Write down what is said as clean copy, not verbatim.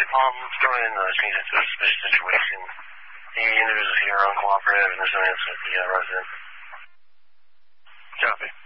Going in the suspicious situation. The individuals here are uncooperative and there's no answer with the resident. Copy.